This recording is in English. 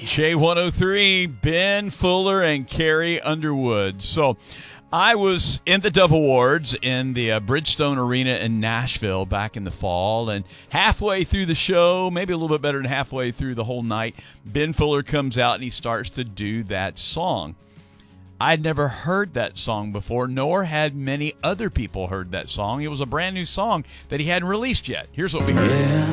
J103, Ben Fuller and Carrie Underwood. So I was in the Dove Awards in the Bridgestone Arena in Nashville back in the fall, and halfway through the show, maybe a little bit better than halfway through the whole night, Ben Fuller comes out and he starts to do that song. I'd never heard that song before, nor had many other people heard that song. It was a brand new song that he hadn't released yet. Here's what we heard. Yeah.